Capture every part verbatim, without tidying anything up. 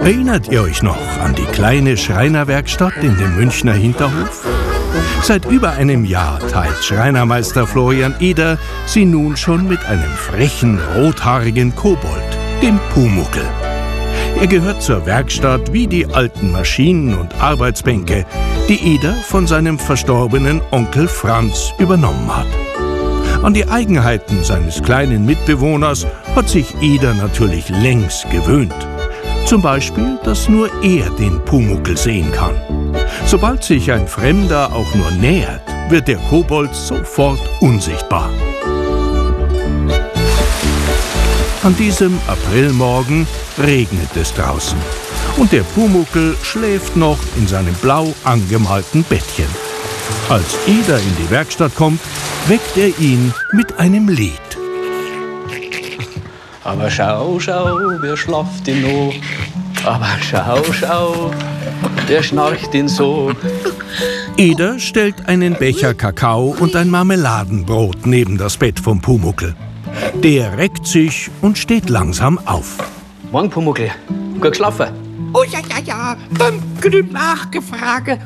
Erinnert ihr euch noch an die kleine Schreinerwerkstatt in dem Münchner Hinterhof? Seit über einem Jahr teilt Schreinermeister Florian Eder sie nun schon mit einem frechen, rothaarigen Kobold, dem Pumuckl. Er gehört zur Werkstatt wie die alten Maschinen und Arbeitsbänke, die Eder von seinem verstorbenen Onkel Franz übernommen hat. An die Eigenheiten seines kleinen Mitbewohners hat sich Eder natürlich längst gewöhnt. Zum Beispiel, dass nur er den Pumuckl sehen kann. Sobald sich ein Fremder auch nur nähert, wird der Kobold sofort unsichtbar. An diesem Aprilmorgen regnet es draußen und der Pumuckl schläft noch in seinem blau angemalten Bettchen. Als Eder in die Werkstatt kommt, weckt er ihn mit einem Lied. Aber schau, schau, wer schlaft denn noch? Aber schau, schau, wer schnarcht denn so? Eder stellt einen Becher Kakao und ein Marmeladenbrot neben das Bett vom Pumuckl. Der reckt sich und steht langsam auf. Morgen, Pumuckl. Gut geschlafen? Oh ja, ja, ja. Danke dem Nachgefrage.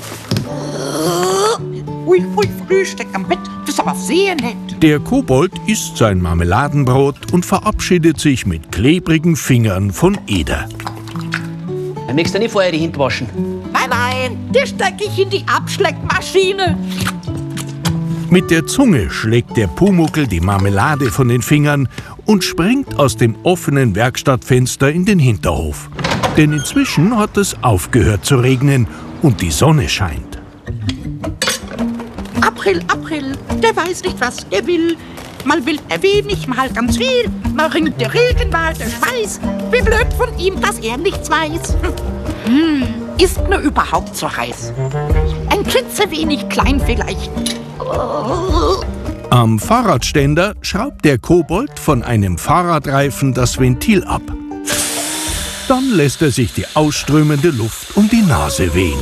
Ui, ui, Frühstück am Bett. Das ist aber sehr nett. Der Kobold isst sein Marmeladenbrot und verabschiedet sich mit klebrigen Fingern von Eder. Dann möchtest du nicht vorher die Hände waschen? Nein, nein, die stecke ich in die Abschleckmaschine. Mit der Zunge schlägt der Pumuckl die Marmelade von den Fingern und springt aus dem offenen Werkstattfenster in den Hinterhof. Denn inzwischen hat es aufgehört zu regnen und die Sonne scheint. April, April, der weiß nicht, was er will. Mal will er wenig, mal ganz viel. Mal ringt der Regen, mal der Schweiß. Wie blöd von ihm, dass er nichts weiß. Hm, ist nur überhaupt so heiß. Ein klitzewenig klein vielleicht. Am Fahrradständer schraubt der Kobold von einem Fahrradreifen das Ventil ab. Dann lässt er sich die ausströmende Luft um die Nase wehen,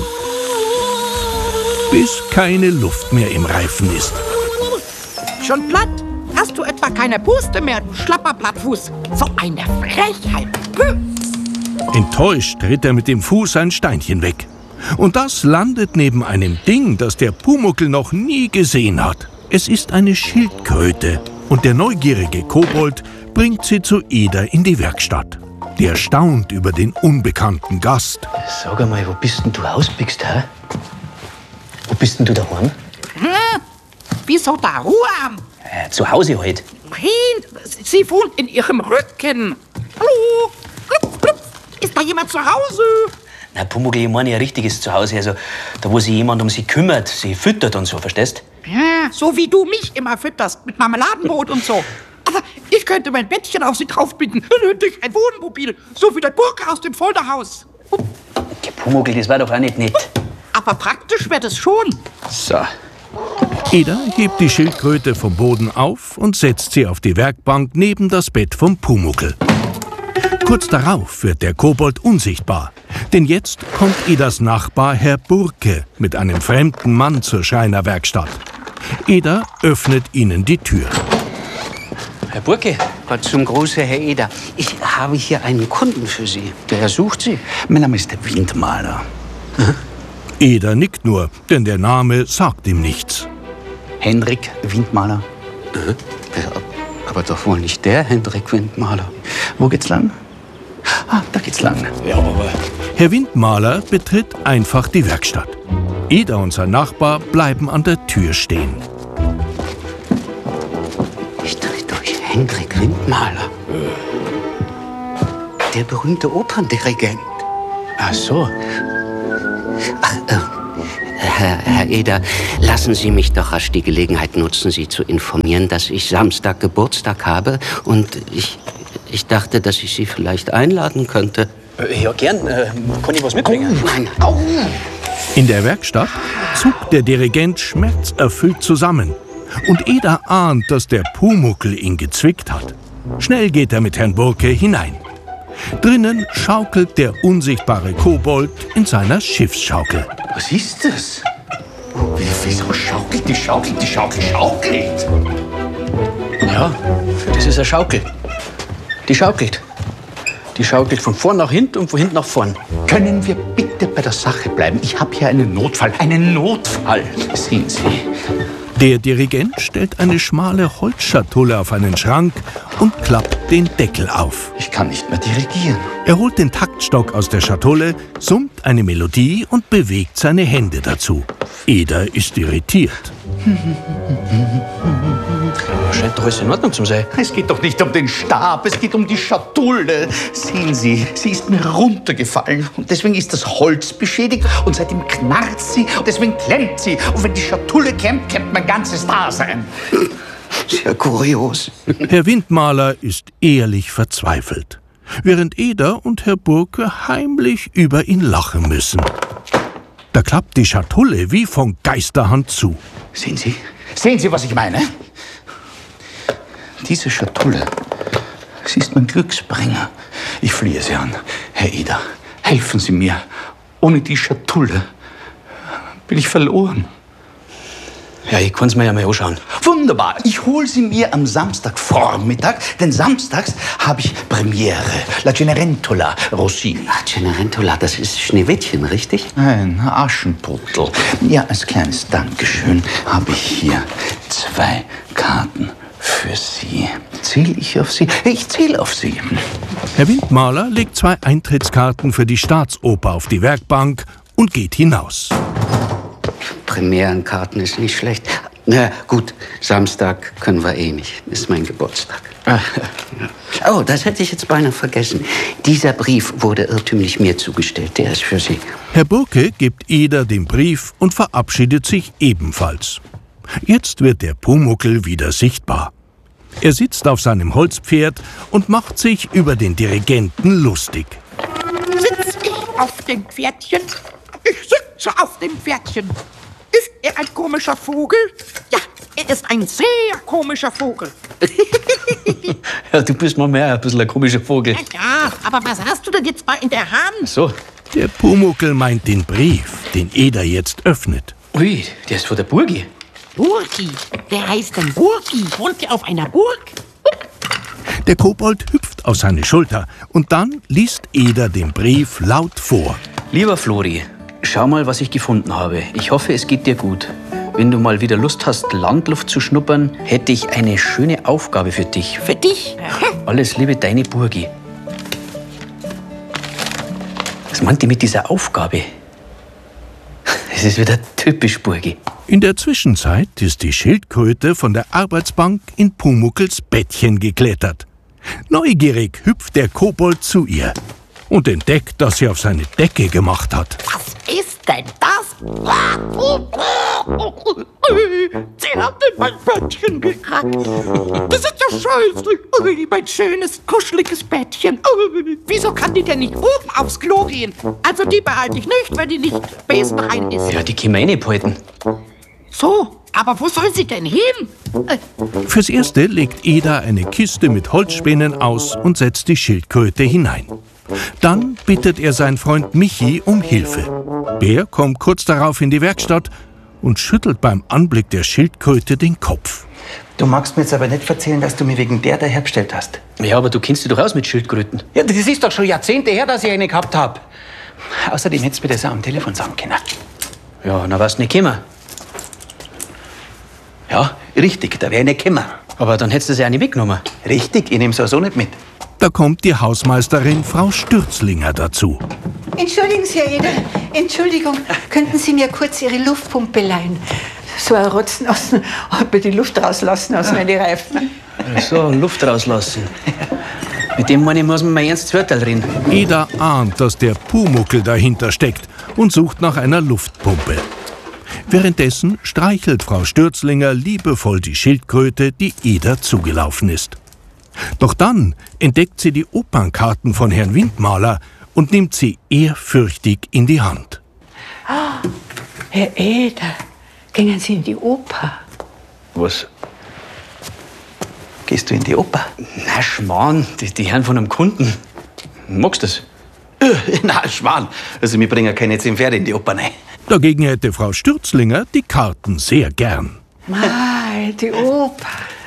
bis keine Luft mehr im Reifen ist. Schon platt? Hast du etwa keine Puste mehr, du schlapper Plattfuß? So eine Frechheit. Enttäuscht tritt er mit dem Fuß ein Steinchen weg. Und das landet neben einem Ding, das der Pumuckl noch nie gesehen hat. Es ist eine Schildkröte und der neugierige Kobold bringt sie zu Eder in die Werkstatt. Der staunt über den unbekannten Gast. Sag einmal, wo bist denn du ausbüchst, hä? Wo bist denn du daheim? Hm, wieso da Ruhe haben? Äh, zu Hause halt. Nein, sie wohnt in ihrem Rücken. Hallo? Klopf, klopf. Ist da jemand zu Hause? Na, Pumuckl, ich meine ein richtiges Zuhause. Also, da wo sich jemand um sie kümmert, sie füttert und so, verstehst? Ja, so wie du mich immer fütterst, mit Marmeladenbrot und so. Aber ich könnte mein Bettchen auf sie draufbinden. Dann hätte ich ein Wohnmobil, so wie der Burke aus dem Folderhaus. Okay, Pumuckl, das war doch auch nicht nett. Aber praktisch wird es schon. So. Eder hebt die Schildkröte vom Boden auf und setzt sie auf die Werkbank neben das Bett vom Pumuckl. Kurz darauf wird der Kobold unsichtbar, denn jetzt kommt Eders Nachbar Herr Burke mit einem fremden Mann zur Schreinerwerkstatt. Eder öffnet ihnen die Tür. Herr Burke. Gott zum Gruße, Herr Eder. Ich habe hier einen Kunden für Sie. Der sucht Sie. Mein Name ist der Windmaler. Hm? Eder nickt nur, denn der Name sagt ihm nichts. Henrik Windmaler. Äh, aber doch wohl nicht der Henrik Windmaler. Wo geht's lang? Ah, da geht's lang. Ja, aber... Herr Windmaler betritt einfach die Werkstatt. Eder und sein Nachbar bleiben an der Tür stehen. Ich drehe durch Henrik Windmaler. Der berühmte Operndirigent. Ach so. Ach, äh, Herr, Herr Eder, lassen Sie mich doch rasch die Gelegenheit nutzen, Sie zu informieren, dass ich Samstag Geburtstag habe und ich, ich dachte, dass ich Sie vielleicht einladen könnte. Äh, ja, gern. Äh, kann ich was mitbringen? Oh, nein. Oh. In der Werkstatt zuckt der Dirigent schmerzerfüllt zusammen. Und Eder ahnt, dass der Pumuckl ihn gezwickt hat. Schnell geht er mit Herrn Burke hinein. Drinnen schaukelt der unsichtbare Kobold in seiner Schiffsschaukel. Was ist das? Wieso schaukelt die Schaukel? Die Schaukel schaukelt. Ja, das ist eine Schaukel. Die schaukelt. Die schaukelt von vorn nach hinten und von hinten nach vorn. Können wir bitte bei der Sache bleiben? Ich habe hier einen Notfall. Einen Notfall. Sehen Sie. Der Dirigent stellt eine schmale Holzschatulle auf einen Schrank und klappt den Deckel auf. Ich kann nicht mehr dirigieren. Er holt den Taktstock aus der Schatulle, summt eine Melodie und bewegt seine Hände dazu. Eder ist irritiert. Scheint doch alles in Ordnung zu sein. Es geht doch nicht um den Stab, es geht um die Schatulle. Sehen Sie, sie ist mir runtergefallen. Und deswegen ist das Holz beschädigt und seitdem knarrt sie und deswegen klemmt sie. Und wenn die Schatulle klemmt, klemmt mein ganzes Dasein. Sehr kurios. Herr Windmaler ist ehrlich verzweifelt, während Eder und Herr Burke heimlich über ihn lachen müssen. Da klappt die Schatulle wie von Geisterhand zu. Sehen Sie, sehen Sie, was ich meine? Diese Schatulle, sie ist mein Glücksbringer. Ich fliehe Sie an. Herr Eder, helfen Sie mir. Ohne die Schatulle bin ich verloren. Ja, ich kann's mir ja mal anschauen. Wunderbar. Ich hole sie mir am Samstagvormittag, denn samstags habe ich Premiere. La Cenerentola, Rossini. Ach, Cenerentola, das ist Schneewittchen, richtig? Ein Aschenputtel. Ja, als kleines Dankeschön habe ich hier zwei Karten für Sie. Zähle ich auf Sie? Ich zähle auf Sie. Herr Windmaler legt zwei Eintrittskarten für die Staatsoper auf die Werkbank und geht hinaus. Premierenkarten ist nicht schlecht. Na gut, Samstag können wir eh nicht. Ist mein Geburtstag. Oh, das hätte ich jetzt beinahe vergessen. Dieser Brief wurde irrtümlich mir zugestellt. Der ist für Sie. Herr Burke gibt Eder den Brief und verabschiedet sich ebenfalls. Jetzt wird der Pumuckl wieder sichtbar. Er sitzt auf seinem Holzpferd und macht sich über den Dirigenten lustig. Sitz ich auf dem Pferdchen? Ich sitze auf dem Pferdchen. Ist er ein komischer Vogel? Ja, er ist ein sehr komischer Vogel. Ja, du bist mal mehr ein bisschen ein komischer Vogel. Ja, aber was hast du denn jetzt mal in der Hand? So. Der Pumuckl meint den Brief, den Eder jetzt öffnet. Ui, der ist von der Burgi. Burgi? Wer heißt denn Burgi? Wohnt er auf einer Burg? Der Kobold hüpft auf seine Schulter und dann liest Eder den Brief laut vor. Lieber Flori, schau mal, was ich gefunden habe. Ich hoffe, es geht dir gut. Wenn du mal wieder Lust hast, Landluft zu schnuppern, hätte ich eine schöne Aufgabe für dich. Für dich? Alles Liebe, deine Burgi. Was meint die mit dieser Aufgabe? Es ist wieder typisch Burgi. In der Zwischenzeit ist die Schildkröte von der Arbeitsbank in Pumuckls Bettchen geklettert. Neugierig hüpft der Kobold zu ihr und entdeckt, dass sie auf seine Decke gemacht hat. Was ist denn das? Sie hat in mein Bettchen gekackt. Das ist ja scheußlich. Mein schönes, kuscheliges Bettchen. Wieso kann die denn nicht oben aufs Klo gehen? Also die behalte ich nicht, wenn die nicht besenrein ist. Ja, die können wir eh nicht behalten. So, aber wo soll sie denn hin? Fürs Erste legt Eder eine Kiste mit Holzspänen aus und setzt die Schildkröte hinein. Dann bittet er seinen Freund Michi um Hilfe. Der kommt kurz darauf in die Werkstatt und schüttelt beim Anblick der Schildkröte den Kopf. Du magst mir jetzt aber nicht erzählen, dass du mir wegen der daherbestellt hast. Ja, aber du kennst dich doch aus mit Schildkröten. Ja, das ist doch schon Jahrzehnte her, dass ich eine gehabt habe. Außerdem hättest du mir das auch am Telefon sagen können. Ja, na warst du nicht gekommen. Ja, richtig, da wäre ich nicht gekommen. Aber dann hättest du sie auch nicht weggenommen. Richtig, ich nehme sie so nicht mit. Da kommt die Hausmeisterin Frau Stürzlinger dazu. Entschuldigen Sie, Herr Eder. Entschuldigung, könnten Sie mir kurz Ihre Luftpumpe leihen? So ein Rotznassen hat mir die Luft rauslassen aus meinen Reifen. So, Luft rauslassen. Mit dem Mann muss man mal ernst Wörterl reden. Eder ahnt, dass der Pumuckl dahinter steckt und sucht nach einer Luftpumpe. Währenddessen streichelt Frau Stürzlinger liebevoll die Schildkröte, die Eder zugelaufen ist. Doch dann entdeckt sie die Opernkarten von Herrn Windmaler und nimmt sie ehrfürchtig in die Hand. Ah, Herr Eder, gehen Sie in die Oper? Was? Gehst du in die Oper? Na, Schmarrn, die, die Herren von einem Kunden. Magst du das? Äh, na, Schwan. Also, wir bringen keine zehn Pferde in die Oper, ne? Dagegen hätte Frau Stürzlinger die Karten sehr gern. Mal, die Oper.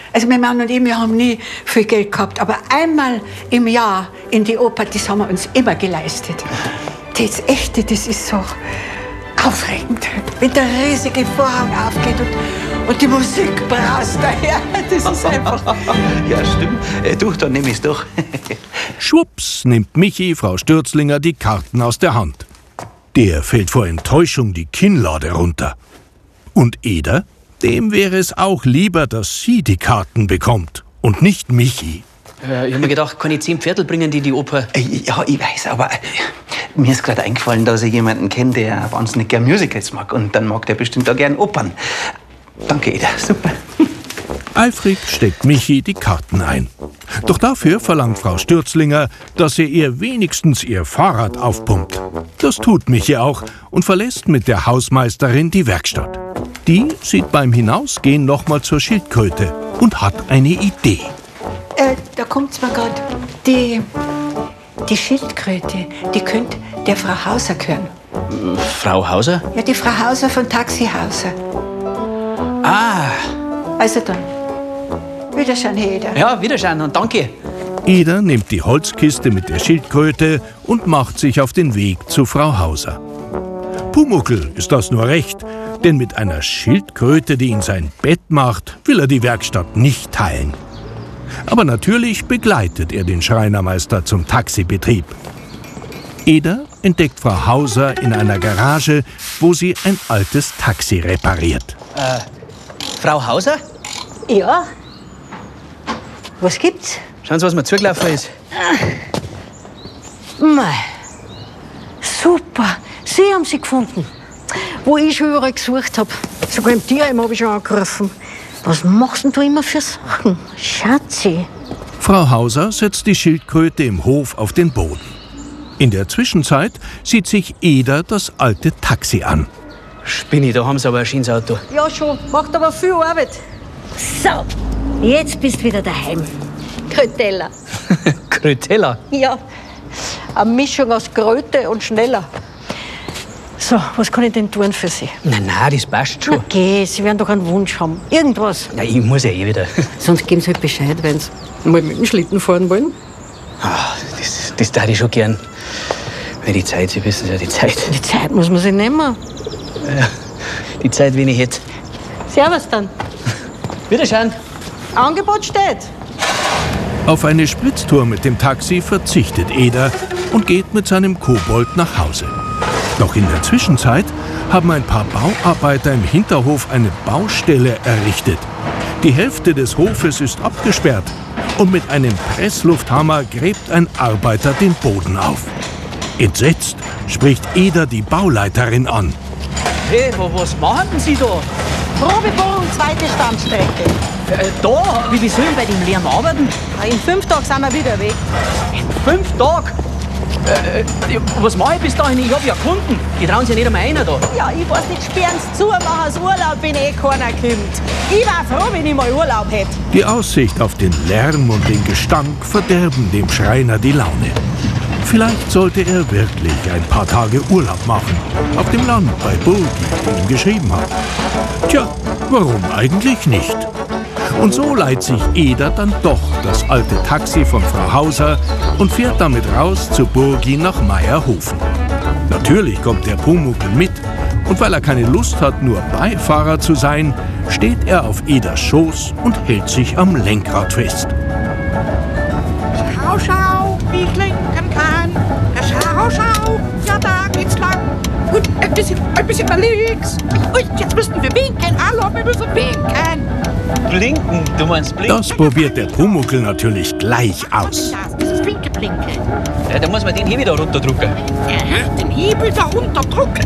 Also mein Mann und ich, wir haben nie viel Geld gehabt, aber einmal im Jahr in die Oper, das haben wir uns immer geleistet. Das Echte, das ist so aufregend, wenn der riesige Vorhang aufgeht und, und die Musik braust daher. Das ist einfach... Ja, stimmt. Äh, du, dann nehme ich's doch. Schwupps nimmt Michi Frau Stürzlinger die Karten aus der Hand. Der fällt vor Enttäuschung die Kinnlade runter. Und Eder? Dem wäre es auch lieber, dass sie die Karten bekommt und nicht Michi. Äh, ich habe mir gedacht, kann ich zehn Viertel bringen, die die Oper... Äh, ja, ich weiß, aber äh, mir ist gerade eingefallen, dass ich jemanden kenne, der wahnsinnig gern Musicals mag. Und dann mag der bestimmt auch gern Opern. Danke, Eder. Super. Eifrig steckt Michi die Karten ein. Doch dafür verlangt Frau Stürzlinger, dass er ihr wenigstens ihr Fahrrad aufpumpt. Das tut Michi auch und verlässt mit der Hausmeisterin die Werkstatt. Die sieht beim Hinausgehen noch mal zur Schildkröte und hat eine Idee. Äh, da kommt's mir gerade. Die, die Schildkröte, die könnte der Frau Hauser gehören. Frau Hauser? Ja, die Frau Hauser von Taxi Hauser. Ah, Also dann, wiederschauen, Herr Eder. ja, wiederschauen und danke. Eder nimmt die Holzkiste mit der Schildkröte und macht sich auf den Weg zu Frau Hauser. Pumuckl ist das nur recht, denn mit einer Schildkröte, die in sein Bett macht, will er die Werkstatt nicht teilen. Aber natürlich begleitet er den Schreinermeister zum Taxibetrieb. Eder entdeckt Frau Hauser in einer Garage, wo sie ein altes Taxi repariert. Frau Hauser? Ja. Was gibt's? Schauen Sie, was mir zugelaufen ist. Mei. Super. Sie haben sie gefunden. Wo ich schon überall gesucht habe. Sogar im Tierheim habe ich schon angerufen. Was machst denn du immer für Sachen? Schatzi. Frau Hauser setzt die Schildkröte im Hof auf den Boden. In der Zwischenzeit sieht sich Eder das alte Taxi an. Spinni, da haben Sie aber ein schönes Auto. Ja schon, macht aber viel Arbeit. So, jetzt bist du wieder daheim. Kröteller. Kröteller? Ja, eine Mischung aus Kröte und schneller. So, was kann ich denn tun für Sie? Nein, nein, das passt schon. Okay, Sie werden doch einen Wunsch haben. Irgendwas. Ja, ich muss ja eh wieder. Sonst geben Sie halt Bescheid, wenn Sie mal mit dem Schlitten fahren wollen. Ah, das, das tat ich schon gern. Weil die Zeit, Sie wissen ja, die Zeit. Die Zeit muss man sich nehmen. Die Zeit, wen ich hätte. Servus dann. Wiederschauen. Angebot steht. Auf eine Spritztour mit dem Taxi verzichtet Eder und geht mit seinem Kobold nach Hause. Doch in der Zwischenzeit haben ein paar Bauarbeiter im Hinterhof eine Baustelle errichtet. Die Hälfte des Hofes ist abgesperrt und mit einem Presslufthammer gräbt ein Arbeiter den Boden auf. Entsetzt spricht Eder die Bauleiterin an. Hey, was machen denn Sie da? Probebohrung, zweite Stammstrecke. Äh, da? Wie, wie soll ich bei dem Lärm arbeiten? In fünf Tagen sind wir wieder weg. Fünf Tage? Äh, äh, was mache ich bis dahin? Ich hab ja Kunden. Die trauen sich ja nicht einmal einer da. Ja, ich weiß nicht, sperren Sie zu, machen Sie Urlaub, wenn eh keiner kommt. Ich war froh, wenn ich mal Urlaub hätte. Die Aussicht auf den Lärm und den Gestank verderben dem Schreiner die Laune. Vielleicht sollte er wirklich ein paar Tage Urlaub machen. Auf dem Land bei Burgi, die ihm geschrieben hat. Tja, warum eigentlich nicht? Und so leiht sich Eder dann doch das alte Taxi von Frau Hauser und fährt damit raus zu Burgi nach Meierhofen. Natürlich kommt der Pumuckl mit. Und weil er keine Lust hat, nur Beifahrer zu sein, steht er auf Eders Schoß und hält sich am Lenkrad fest. Schau, schau, wie ich lenken kann. Schau, schau, ja, da geht's lang. Gut, ein bisschen, ein bisschen nach links. Ui, jetzt müssen wir winken. Hallo, wir müssen winken. Blinken? Du meinst blinken? Das probiert der Pumuckl natürlich gleich aus. Das ist Blinke, Blinke. Ja, da muss man den Hebel da runterdrücken. Ja, den Hebel da runterdrücken.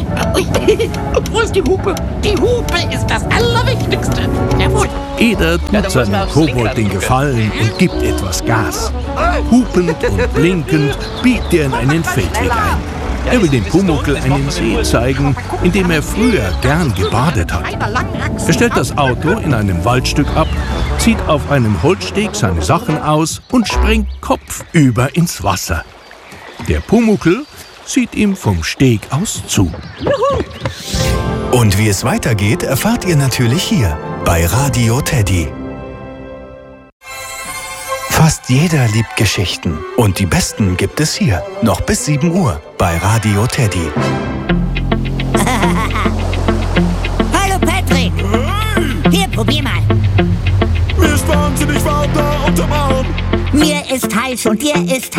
Und wo ist die Hupe? Die Hupe ist das Allerwichtigste. Jawohl. Eder Ja, tut da muss man seinem aufs Kobold Lenkrad den drücken. Gefallen und gibt etwas Gas. Hupend und blinkend biegt er in einen Feldweg ein. Er will dem Pumuckl einen See zeigen, in dem er früher gern gebadet hat. Er stellt das Auto in einem Waldstück ab, zieht auf einem Holzsteg seine Sachen aus und springt kopfüber ins Wasser. Der Pumuckl sieht ihm vom Steg aus zu. Und wie es weitergeht, erfahrt ihr natürlich hier bei Radio Teddy. Fast jeder liebt Geschichten. Und die besten gibt es hier. Noch bis sieben Uhr bei Radio Teddy. Hallo Patrick. Hier, probier mal. Mir ist wahnsinnig warm da unterm Arm. Mir ist heiß und dir ist heiß.